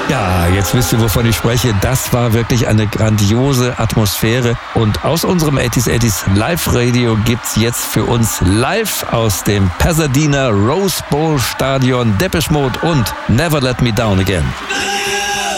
Ja, jetzt wisst ihr, wovon ich spreche. Das war wirklich eine grandiose Atmosphäre. Und aus unserem 80s Live-Radio gibt's jetzt für uns live aus dem Pasadena Rose Bowl Stadion Depeche Mode und Never Let Me Down Again.